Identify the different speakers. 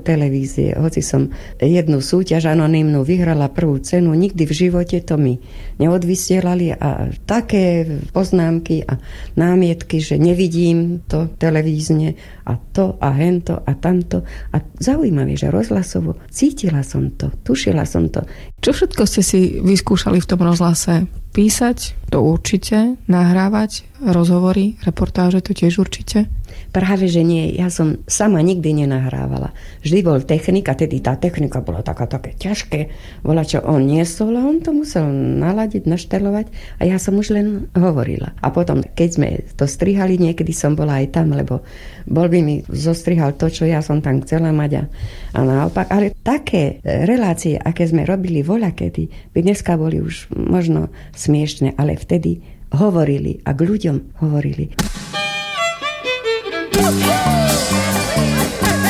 Speaker 1: televízie. Hoci som jednu súťaž anonymnú vyhrala prvú cenu, nikdy v živote to mi neodvysielali a také poznámky a námietky, že nevidím to televízne a to a hento a tamto. A zaujímavé, že rozhlasovo cítila som to, tušila som to.
Speaker 2: Čo všetko ste si vyskúšali v tom rozhlase? Písať? To určite. Nahrávať? Rozhovory? Reportáže? To tiež určite?
Speaker 1: Práve, že nie. Ja som sama nikdy nenahrávala. Vždy bol technik a tedy tá technika bola také ťažké. Bola, čo on niesol a on to musel naladiť, naštelovať a ja som už len hovorila. A potom, keď sme to strihali, niekedy som bola aj tam, lebo bol by mi zostrihal to, čo ja som tam chcela mať a naopak. Ale také relácie, aké sme robili voľakedy, by dneska boli už možno smiešne, ale vtedy hovorili a k ľuďom hovorili.